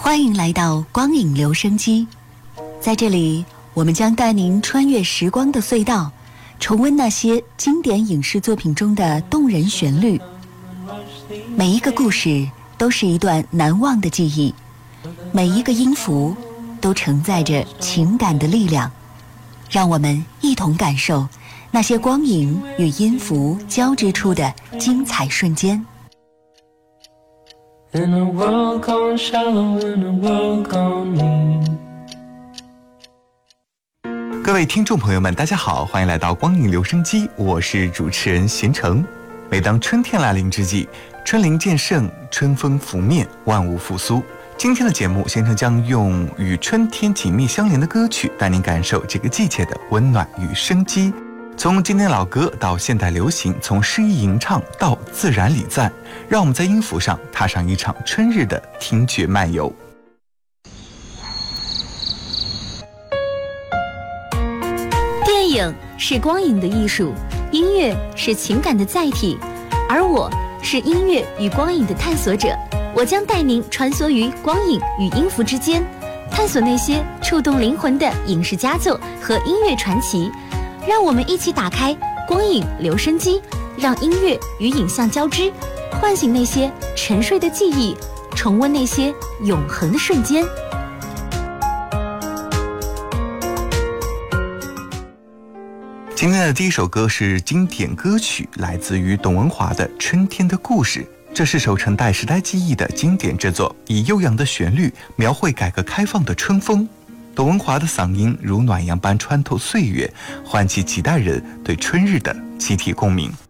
欢迎来到光影留声机，在这里，我们将带您穿越时光的隧道，重温那些经典影视作品中的动人旋律。每一个故事都是一段难忘的记忆，每一个音符都承载着情感的力量。让我们一同感受那些光影与音符交织出的精彩瞬间。 In a world gone shallow, in a world gone mean。 各位听众朋友们，大家好，欢迎来到光影留声机，我是主持人贤成。每当春天来临之际，春林渐盛，春风拂面，万物复苏。今天的节目，贤成将用与春天紧密相连的歌曲，带您感受这个季节的温暖与生机。从经典老歌到现代流行，从诗意吟唱到自然礼赞，让我们在音符上踏上一场春日的听觉漫游。 电影是光影的艺术，音乐是情感的载体，而我是音乐与光影的探索者。我将带您穿梭于光影与音符之间，探索那些触动灵魂的影视佳作和音乐传奇。让我们一起打开光影留声机，让音乐与影像交织，唤醒那些沉睡的记忆，重温那些永恒的瞬间。 今天的第一首歌是经典歌曲，来自于董文华的《春天的故事》。这是首承带时代记忆的经典之作，以悠扬的旋律描绘改革开放的春风。董文华的嗓音如暖阳般穿透岁月，唤起几代人对春日的集体共鸣。